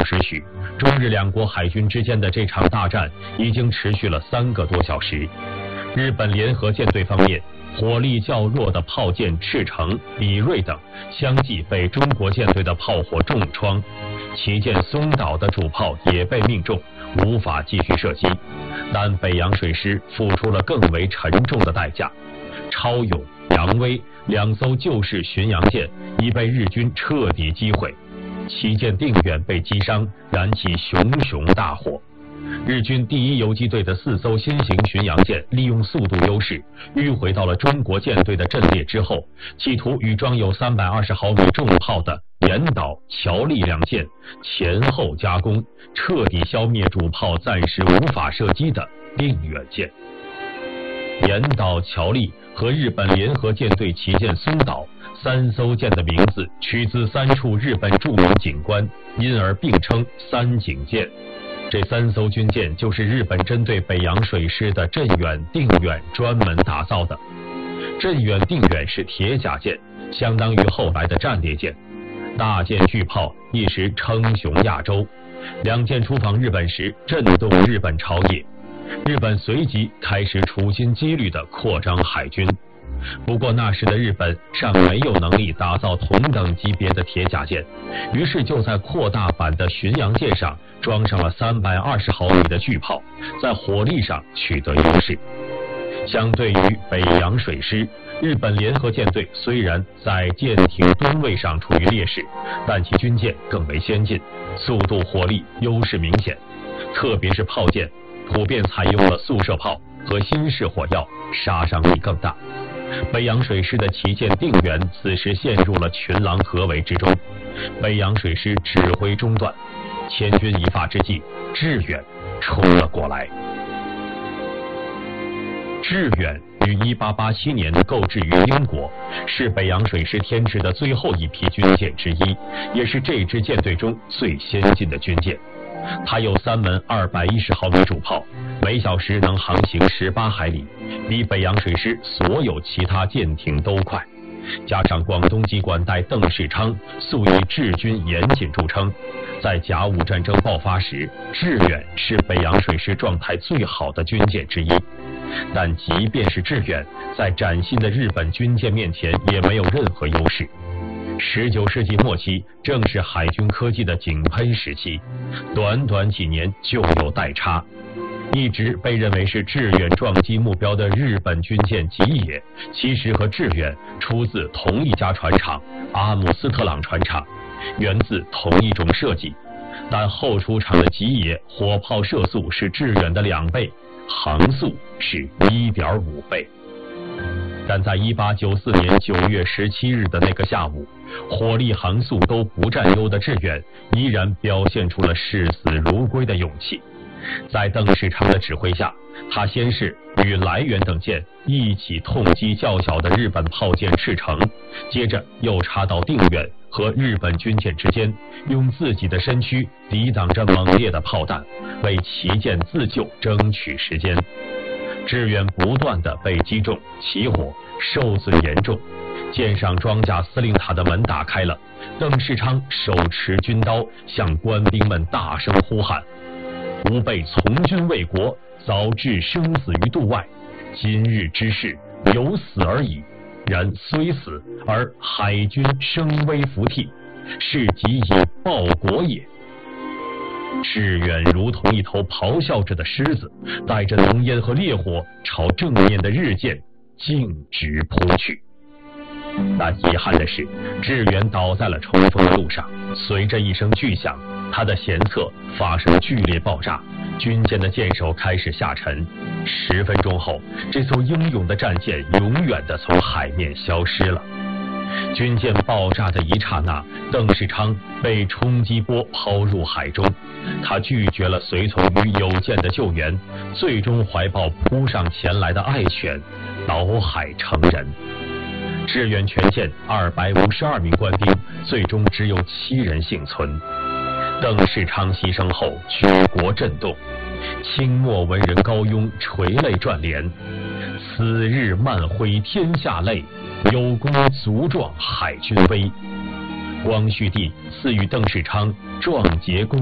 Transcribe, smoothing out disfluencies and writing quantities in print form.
时许，中日两国海军之间的这场大战已经持续了3个多小时。日本联合舰队方面，火力较弱的炮舰赤城、比瑞等相继被中国舰队的炮火重创，旗舰松岛的主炮也被命中，无法继续射击。但北洋水师付出了更为沉重的代价，超勇、扬威2艘旧式巡洋舰已被日军彻底击毁，旗舰定远被击伤，燃起熊熊大火。日军第1游击队的4艘新型巡洋舰利用速度优势，迂回到了中国舰队的阵列之后，企图与装有320毫米重炮的岩岛、乔利2舰前后夹攻，彻底消灭主炮暂时无法射击的定远舰。岩岛、乔利和日本联合舰队旗舰松岛3艘舰的名字取自3处日本著名景观，因而并称3景舰。这3艘军舰就是日本针对北洋水师的镇远、定远专门打造的。镇远、定远是铁甲舰，相当于后来的战列舰，大舰巨炮一时称雄亚洲。2舰出访日本时震动日本朝野，日本随即开始处心积虑地扩张海军。不过那时的日本尚没有能力打造同等级别的铁甲舰，于是就在扩大版的巡洋舰上装上了320毫米的巨炮，在火力上取得优势。相对于北洋水师，日本联合舰队虽然在舰艇吨位上处于劣势，但其军舰更为先进，速度火力优势明显，特别是炮舰普遍采用了速射炮和新式火药，杀伤力更大。北洋水师的旗舰定远此时陷入了群狼合围之中，北洋水师指挥中断，千钧一发之际，致远冲了过来。致远于1887年购置于英国，是北洋水师添置的最后一批军舰之一，也是这支舰队中最先进的军舰。它有3门210毫米主炮，每小时能航行18海里，比北洋水师所有其他舰艇都快。加上广东籍管带邓世昌素以治军严谨著称，在甲午战争爆发时，致远是北洋水师状态最好的军舰之一。但即便是致远，在崭新的日本军舰面前也没有任何优势。19世纪末期正是海军科技的井喷时期，短短几年就有代差。一直被认为是致远撞击目标的日本军舰吉野，其实和致远出自同一家船厂阿姆斯特朗船厂，源自同一种设计，但后出厂的吉野火炮射速是致远的2倍，航速是1.5倍。但在1894年9月17日的那个下午，火力航速都不占优的致远依然表现出了视死如归的勇气。在邓世昌的指挥下，他先是与来源等舰一起痛击较小的日本炮舰赤城，接着又插到定远和日本军舰之间，用自己的身躯抵挡着猛烈的炮弹，为旗舰自救争取时间。致远不断地被击中、起火、受损严重，舰上装甲司令塔的门打开了，邓世昌手持军刀向官兵们大声呼喊：吾辈从军为国，早置生死于度外，今日之事有死而已，然虽死而海军声威服替，是即以报国也。致远如同一头咆哮着的狮子，带着浓烟和烈火朝正面的日舰径直扑去。但遗憾的是，致远倒在了冲锋的路上，随着一声巨响，他的舷侧发生剧烈爆炸，军舰的舰首开始下沉。10分钟后，这艘英勇的战舰永远地从海面消失了。军舰爆炸的一刹那，邓世昌被冲击波抛入海中，他拒绝了随从于友舰的救援，最终怀抱扑上前来的爱犬，倒海成人。致远全舰252名官兵，最终只有7人幸存。邓世昌牺牲后，举国震动，清末文人高庸垂泪撰联：此日漫挥天下泪，有功足壮海军威。光绪帝赐予邓世昌壮节功